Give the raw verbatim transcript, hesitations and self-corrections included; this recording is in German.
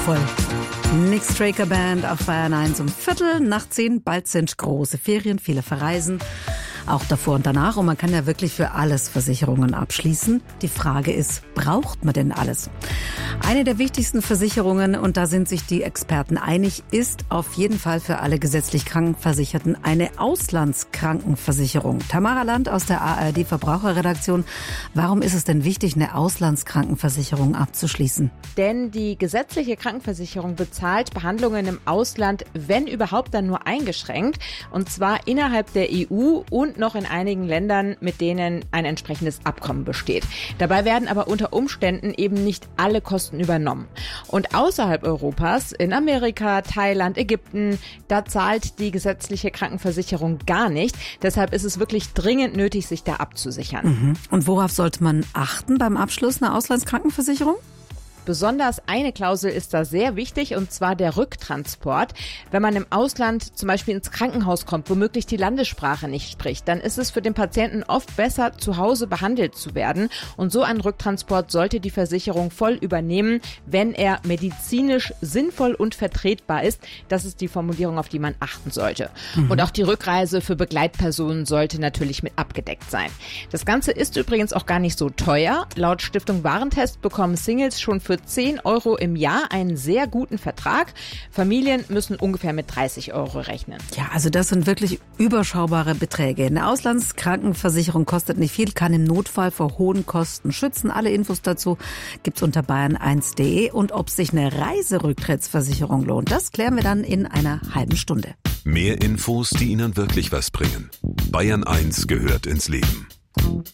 voll. Nick Straker Band auf Bayern eins um Viertel nach zehn. Bald sind große Ferien, viele verreisen. Auch davor und danach. Und man kann ja wirklich für alles Versicherungen abschließen. Die Frage ist, braucht man denn alles? Eine der wichtigsten Versicherungen, und da sind sich die Experten einig, ist auf jeden Fall für alle gesetzlich Krankenversicherten eine Auslandskrankenversicherung. Tamara Land aus der A R D Verbraucherredaktion. Warum ist es denn wichtig, eine Auslandskrankenversicherung abzuschließen? Denn die gesetzliche Krankenversicherung bezahlt Behandlungen im Ausland, wenn überhaupt, dann nur eingeschränkt. Und zwar innerhalb der E U und noch in einigen Ländern, mit denen ein entsprechendes Abkommen besteht. Dabei werden aber unter Umständen eben nicht alle Kosten übernommen. Und außerhalb Europas, in Amerika, Thailand, Ägypten, da zahlt die gesetzliche Krankenversicherung gar nicht. Deshalb ist es wirklich dringend nötig, sich da abzusichern. Mhm. Und worauf sollte man achten beim Abschluss einer Auslandskrankenversicherung? Besonders eine Klausel ist da sehr wichtig, und zwar der Rücktransport. Wenn man im Ausland zum Beispiel ins Krankenhaus kommt, womöglich die Landessprache nicht spricht, dann ist es für den Patienten oft besser, zu Hause behandelt zu werden. Und so einen Rücktransport sollte die Versicherung voll übernehmen, wenn er medizinisch sinnvoll und vertretbar ist. Das ist die Formulierung, auf die man achten sollte. Mhm. Und auch die Rückreise für Begleitpersonen sollte natürlich mit abgedeckt sein. Das Ganze ist übrigens auch gar nicht so teuer. Laut Stiftung Warentest bekommen Singles schon für zehn Euro im Jahr einen sehr guten Vertrag. Familien müssen ungefähr mit dreißig Euro rechnen. Ja, also das sind wirklich überschaubare Beträge. Eine Auslandskrankenversicherung kostet nicht viel, kann im Notfall vor hohen Kosten schützen. Alle Infos dazu gibt's unter bayern eins punkt de. Und ob sich eine Reiserücktrittsversicherung lohnt, das klären wir dann in einer halben Stunde. Mehr Infos, die Ihnen wirklich was bringen. Bayern eins gehört ins Leben.